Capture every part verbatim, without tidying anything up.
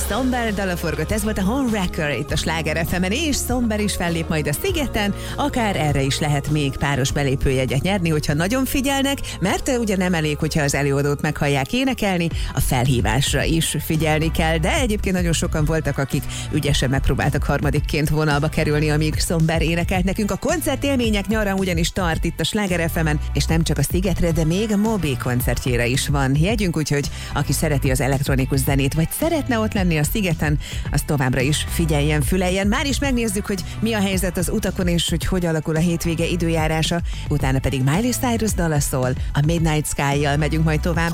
Somber dala forgott, ez volt a Homewrecker itt a Sláger ef emen, és Somber is fellép majd a Szigeten, akár erre is lehet még páros belépőjegyet nyerni, hogyha nagyon figyelnek, mert ugye nem elég, hogyha az előadót meghallják énekelni, a felhívásra is figyelni kell, de egyébként nagyon sokan voltak, akik ügyesen megpróbáltak harmadikként vonalba kerülni, amíg Somber énekelt nekünk. A koncertélmények nyara ugyanis tart itt a Sláger ef emen, és nem csak a Szigetre, de még a Moby koncertjére is van jegyünk, úgyhogy aki szereti az elektronikus zenét, vagy szeretne ott lenni a Szigeten, az továbbra is figyeljen, füleljen. Már is megnézzük, hogy mi a helyzet az utakon, és hogy hogy alakul a hétvége időjárása. Utána pedig Miley Cyrus dala szól, a Midnight Sky-jal megyünk majd tovább.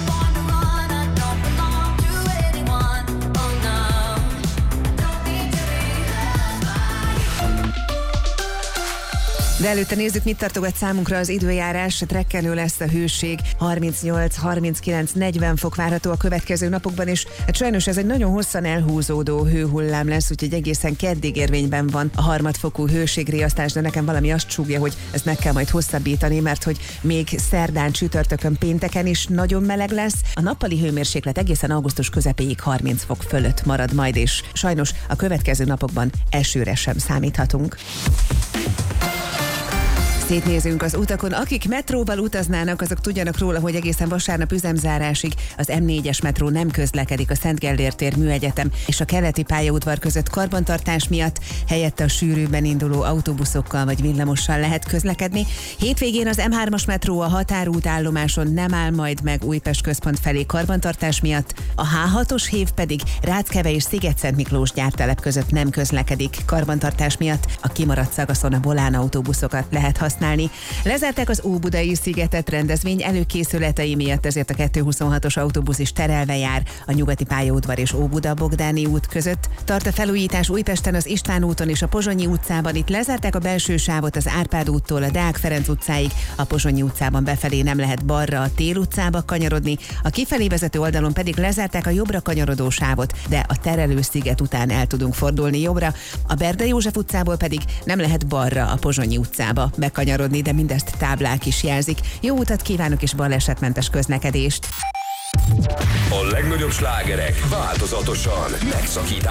De előtte nézzük, mit tartogat számunkra az időjárás. Trekkelő lesz a hőség, harmincnyolc, harminckilenc, negyven fok várható a következő napokban, és hát sajnos ez egy nagyon hosszan elhúzódó hőhullám lesz, úgyhogy egészen keddig érvényben van a harmadfokú hőségriasztás, de nekem valami azt súgja, hogy ezt meg kell majd hosszabbítani, mert hogy még szerdán, csütörtökön, pénteken is nagyon meleg lesz. A nappali hőmérséklet egészen augusztus közepéig harminc fok fölött marad majd, és sajnos a következő napokban esőre sem számíthatunk. Szétnézünk az utakon. Akik metróval utaznának, azok tudjanak róla, hogy egészen vasárnap üzemzárásig az em négyes metró nem közlekedik a Szent Gellért tér Műegyetem és a keleti pályaudvar között karbantartás miatt, helyette a sűrűbben induló autóbuszokkal vagy villamossal lehet közlekedni. Hétvégén az em hármas metró a Határút állomáson nem áll majd meg Újpest központ felé karbantartás miatt, a há hatos hév pedig Ráckeve és Sziget-Szent-Miklós gyártelep között nem közlekedik karbantartás miatt, a kimaradt szakaszon a Volán autóbuszokat lehet használni. Lezárták az Óbudai Szigetet rendezvény előkészületei miatt, ezért a kettőszázhuszonhatos autóbusz is terelve jár a Nyugati pályaudvar és Óbuda-Bogdáni út között. Tart a felújítás Újpesten az István úton és a Pozsonyi utcában. Itt lezárták a belső sávot az Árpád úttól a Deák Ferenc utcáig, a Pozsonyi utcában befelé nem lehet balra a Tél utcába kanyarodni, a kifelé vezető oldalon pedig lezárták a jobbra kanyarodó sávot, de a Terelő-sziget után el tudunk fordulni jobbra, a Berda József utcából pedig nem lehet balra a Pozsonyi utcába bekanyarodni, de mindezt táblák is jelzik. Jó utat kívánok és balesetmentes közlekedést! A legnagyobb slágerek változatosan megszakítás.